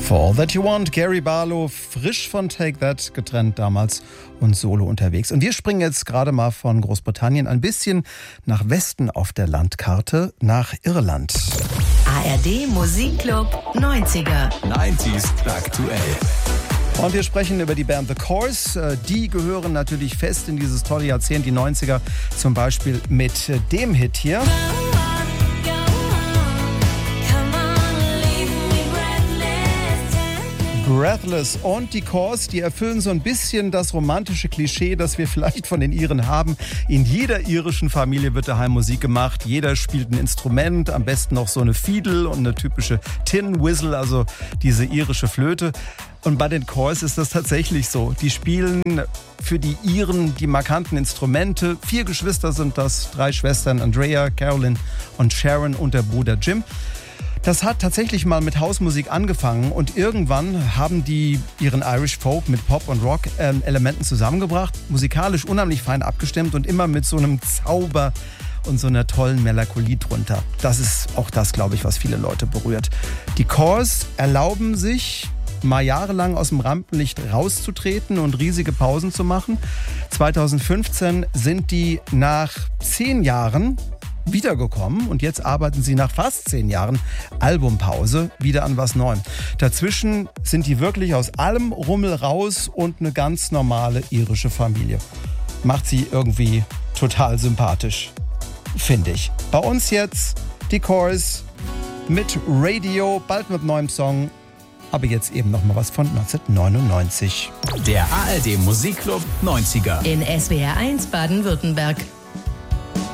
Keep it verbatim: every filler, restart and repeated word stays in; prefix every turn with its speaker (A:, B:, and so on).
A: For All That You Want, Gary Barlow, frisch von Take That, getrennt damals und solo unterwegs. Und wir springen jetzt gerade mal von Großbritannien ein bisschen nach Westen auf der Landkarte, nach Irland.
B: A R D Musikclub neunziger.
C: neunziger aktuell.
A: Und wir sprechen über die Band The Corrs. Die gehören natürlich fest in dieses tolle Jahrzehnt, die neunziger, zum Beispiel mit dem Hit hier. Breathless. Und die Corrs, die erfüllen so ein bisschen das romantische Klischee, das wir vielleicht von den Iren haben. In jeder irischen Familie wird daheim Musik gemacht. Jeder spielt ein Instrument, am besten noch so eine Fiedel und eine typische Tin Whistle, also diese irische Flöte. Und bei den Corrs ist das tatsächlich so. Die spielen für die Iren die markanten Instrumente. Vier Geschwister sind das, drei Schwestern, Andrea, Carolyn und Sharon und der Bruder Jim. Das hat tatsächlich mal mit Hausmusik angefangen und irgendwann haben die ihren Irish Folk mit Pop- und Rock-Elementen zusammengebracht, musikalisch unheimlich fein abgestimmt und immer mit so einem Zauber und so einer tollen Melancholie drunter. Das ist auch das, glaube ich, was viele Leute berührt. Die Corrs erlauben sich, mal jahrelang aus dem Rampenlicht rauszutreten und riesige Pausen zu machen. zweitausendfünfzehn sind die nach zehn Jahren wiedergekommen und jetzt arbeiten sie nach fast zehn Jahren Albumpause wieder an was Neuem. Dazwischen sind die wirklich aus allem Rummel raus und eine ganz normale irische Familie. Macht sie irgendwie total sympathisch, finde ich. Bei uns jetzt die Corrs mit Radio, bald mit neuem Song, aber jetzt eben noch mal was von neunzehnhundertneunundneunzig.
C: Der A R D Musikclub neunziger.
B: In S W R eins Baden-Württemberg.